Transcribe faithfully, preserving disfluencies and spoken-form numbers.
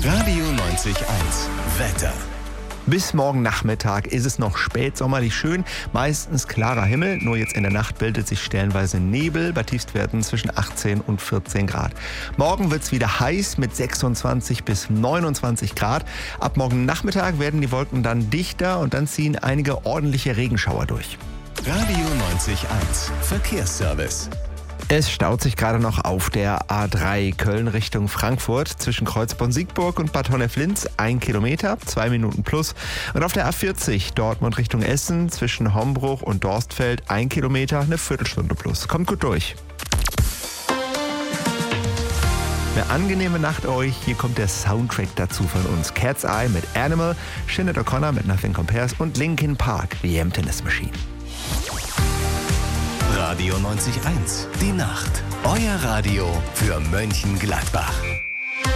Radio neunzig Eins Wetter. Bis morgen Nachmittag ist es noch spätsommerlich schön, meistens klarer Himmel, nur jetzt in der Nacht bildet sich stellenweise Nebel bei Tiefstwerten zwischen achtzehn und vierzehn Grad. Morgen wird es wieder heiß mit sechsundzwanzig bis neunundzwanzig Grad. Ab morgen Nachmittag werden die Wolken dann dichter und dann ziehen einige ordentliche Regenschauer durch. Radio neunzig Eins Verkehrsservice. Es staut sich gerade noch auf der A drei Köln Richtung Frankfurt zwischen Kreuzborn-Siegburg und Bad Honnef-Linz ein Kilometer, zwei Minuten plus. Und auf der A vierzig Dortmund Richtung Essen zwischen Hombruch und Dorstfeld ein Kilometer, eine Viertelstunde plus. Kommt gut durch. Eine angenehme Nacht euch. Hier kommt der Soundtrack dazu von uns. Cat's Eye mit Animal, Sinead O'Connor mit Nothing Compares und Linkin Park, The Emptiness Machine. Radio neunzig Eins, die Nacht. Euer Radio für Mönchengladbach.